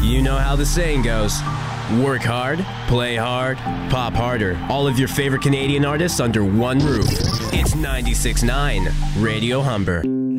You know how the saying goes. Work hard, play hard, pop harder. All of your favorite Canadian artists under one roof. It's 96.9 Radio Humber.